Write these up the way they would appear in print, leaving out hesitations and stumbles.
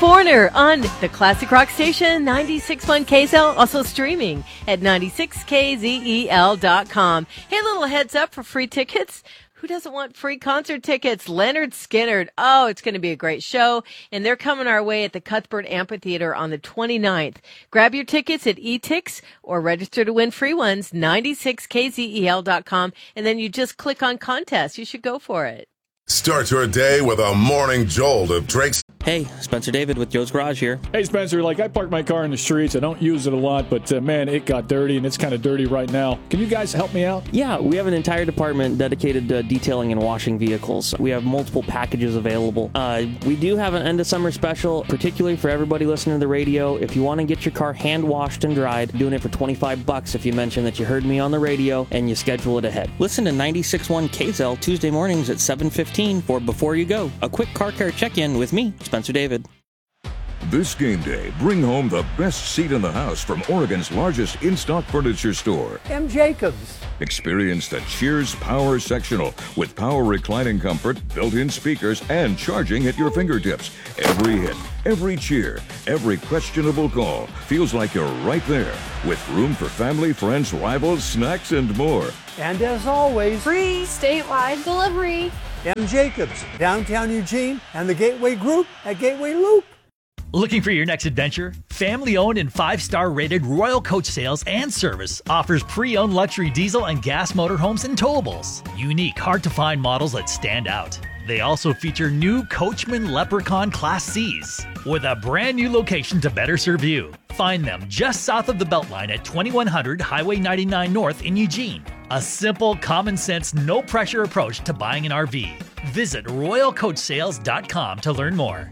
Foreigner on the Classic Rock Station, 96.1 KZL, also streaming at 96kzel.com. Hey, little heads up for free tickets. Who doesn't want free concert tickets? Leonard Skinner. Oh, it's going to be a great show. And they're coming our way at the Cuthbert Amphitheater on the 29th. Grab your tickets at eTix or register to win free ones, 96kzel.com. And then you just click on contest. You should go for it. Start your day with a morning jolt of Drake's. Hey, Spencer David with Joe's Garage here. Hey, Spencer, I park my car in the streets. I don't use it a lot, but man, it got dirty, and it's kind of dirty right now. Can you guys help me out? Yeah, we have an entire department dedicated to detailing and washing vehicles. We have multiple packages available. We do have an end of summer special, particularly for everybody listening to the radio. If you want to get your car hand washed and dried, doing it for $25 if you mention that you heard me on the radio and you schedule it ahead. Listen to 96.1 KZL Tuesday mornings at 7:15 for Before You Go, a quick car care check-in with me, Spencer David. This game day, bring home the best seat in the house from Oregon's largest in-stock furniture store, M. Jacobs. Experience the Cheers Power Sectional with power reclining comfort, built-in speakers, and charging at your fingertips. Every hit, every cheer, every questionable call feels like you're right there, with room for family, friends, rivals, snacks, and more. And as always, free statewide delivery. M. Jacobs, downtown Eugene, and the Gateway Group at Gateway Loop. Looking for your next adventure? Family-owned and 5-star rated Royal Coach Sales and Service offers pre-owned luxury diesel and gas motorhomes and towables. Unique, hard-to-find models that stand out. They also feature new Coachman Leprechaun Class Cs with a brand new location to better serve you. Find them just south of the Beltline at 2100 Highway 99 North in Eugene. A simple, common-sense, no-pressure approach to buying an RV. Visit RoyalCoachSales.com to learn more.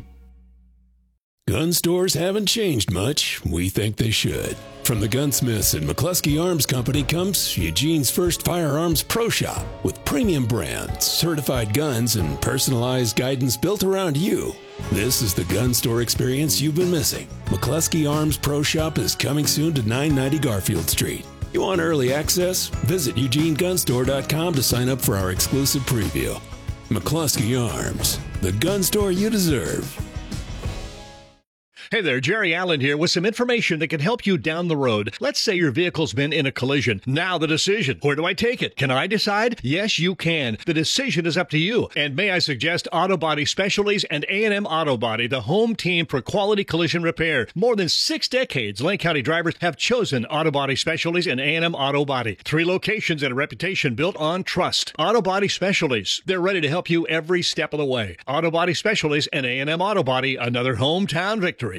Gun stores haven't changed much. We think they should. From the Gunsmiths and McCluskey Arms Company comes Eugene's first firearms pro shop with premium brands, certified guns, and personalized guidance built around you. This is the gun store experience you've been missing. McCluskey Arms Pro Shop is coming soon to 990 Garfield Street. You want early access? Visit EugeneGunstore.com to sign up for our exclusive preview. McCluskey Arms, the gun store you deserve. Hey there, Jerry Allen here with some information that can help you down the road. Let's say your vehicle's been in a collision. Now the decision. Where do I take it? Can I decide? Yes, you can. The decision is up to you. And may I suggest Auto Body Specialties and A&M Auto Body, the home team for quality collision repair. More than 6 decades, Lane County drivers have chosen Auto Body Specialties and A&M Auto Body. 3 locations and a reputation built on trust. Auto Body Specialties. They're ready to help you every step of the way. Auto Body Specialties and A&M Auto Body, another hometown victory.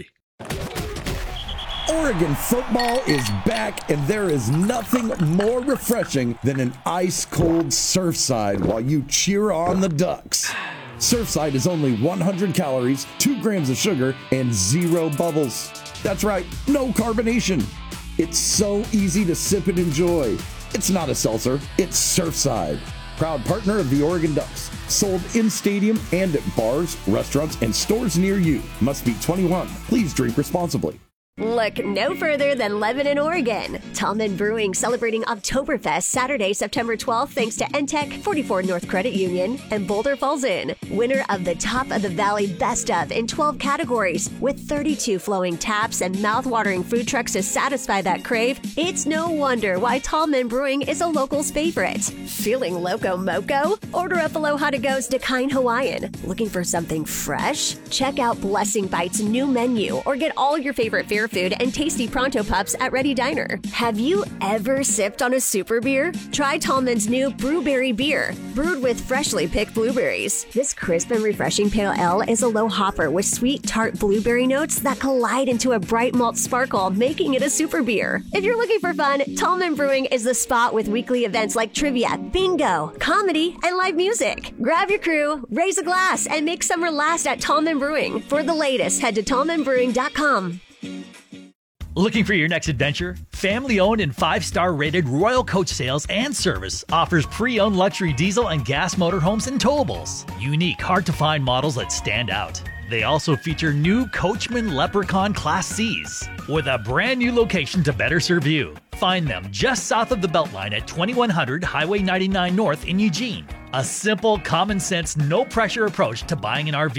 Oregon football is back, and there is nothing more refreshing than an ice-cold Surfside while you cheer on the Ducks. Surfside is only 100 calories, 2 grams of sugar, and 0 bubbles. That's right, no carbonation. It's so easy to sip and enjoy. It's not a seltzer, it's Surfside. Proud partner of the Oregon Ducks. Sold in stadium and at bars, restaurants, and stores near you. Must be 21. Please drink responsibly. Look no further than Lebanon, Oregon. Tallman Brewing celebrating Oktoberfest Saturday, September 12th, thanks to Entech, 44 North Credit Union, and Boulder Falls Inn. Winner of the Top of the Valley Best of in 12 categories, with 32 flowing taps and mouth-watering food trucks to satisfy that crave. It's no wonder why Tallman Brewing is a local's favorite. Feeling loco moco? Order up Aloha to Go's Dakine Hawaiian. Looking for something fresh? Check out Blessing Bites' new menu, or get all your favorite fair food and tasty pronto pups at Ready Diner. Have you ever sipped on a super beer? Try Tallman's new Brewberry beer, brewed with freshly picked blueberries. This crisp and refreshing pale ale is a low hopper with sweet tart blueberry notes that collide into a bright malt sparkle, making it a super beer. If you're looking for fun, Tallman Brewing is the spot with weekly events like trivia, bingo, comedy, and live music. Grab your crew, raise a glass, and make summer last at Tallman Brewing. For the latest, head to tallmanbrewing.com. Looking for your next adventure? Family-owned and 5-star rated Royal Coach Sales and Service offers pre-owned luxury diesel and gas motorhomes and towables. Unique, hard-to-find models that stand out. They also feature new Coachman Leprechaun Class Cs with a brand new location to better serve you. Find them just south of the Beltline at 2100 Highway 99 North in Eugene. A simple, common-sense, no-pressure approach to buying an RV.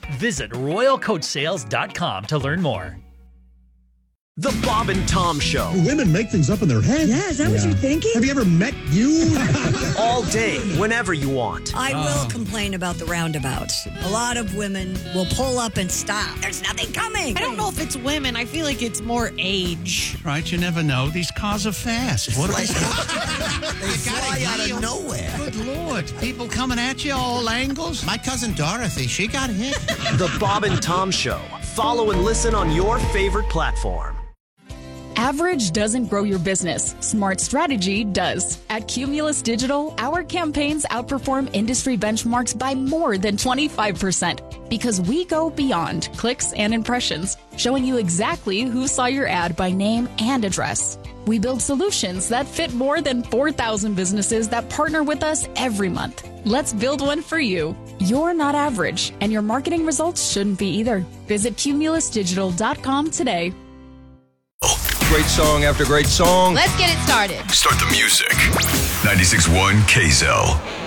Visit RoyalCoachSales.com to learn more. The Bob and Tom Show. Women make things up in their head. Yeah, is that what you're thinking? Have you ever met you? All day, whenever you want. I will complain about the roundabouts. A lot of women will pull up and stop. There's nothing coming. I don't know if it's women. I feel like it's more age. Right, you never know. These cars are fast. What They fly out of nowhere. Good Lord. People coming at you all angles. My cousin Dorothy, she got hit. The Bob and Tom Show. Follow and listen on your favorite platform. Average doesn't grow your business. Smart strategy does. At Cumulus Digital, our campaigns outperform industry benchmarks by more than 25% because we go beyond clicks and impressions, showing you exactly who saw your ad by name and address. We build solutions that fit more than 4,000 businesses that partner with us every month. Let's build one for you. You're not average, and your marketing results shouldn't be either. Visit cumulusdigital.com today. Great song after great song. Let's get it started. Start the music. 96.1 KZL.